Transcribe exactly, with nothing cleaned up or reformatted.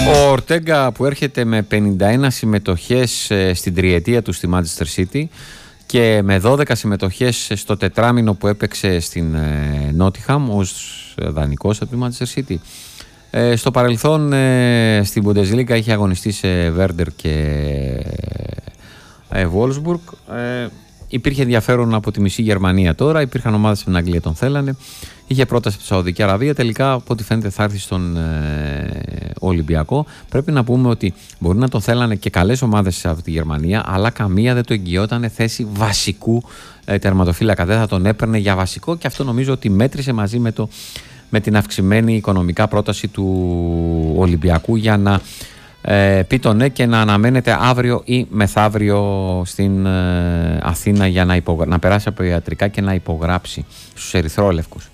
Ο Ορτέγκα που έρχεται με πενήντα ένα συμμετοχές στην τριετία του στη Manchester City και με δώδεκα συμμετοχές στο τετράμινο που έπαιξε στην Νότιχαμ ως δανεικός από τη Manchester City. Ε, στο παρελθόν ε, στην Bundesliga είχε αγωνιστεί σε Werder και ε, Wolfsburg. Ε, υπήρχε ενδιαφέρον από τη μισή Γερμανία τώρα, υπήρχαν ομάδες από την Αγγλία τον θέλανε. Είχε πρόταση από τη Σαουδική Αραβία. Τελικά, από ό,τι φαίνεται, θα έρθει στον ε, Ολυμπιακό. Πρέπει να πούμε ότι μπορεί να τον θέλανε και καλές ομάδες από τη Γερμανία, αλλά καμία δεν το εγγυόταν θέση βασικού ε, τερματοφύλακα. Δεν θα τον έπαιρνε για βασικό και αυτό νομίζω ότι μέτρησε μαζί με, το, με την αυξημένη οικονομικά πρόταση του Ολυμπιακού για να ε, πει το ναι και να αναμένεται αύριο ή μεθαύριο στην ε, Αθήνα για να, υπογρα... να περάσει από ιατρικά και να υπογράψει στους ερυθρόλευκους.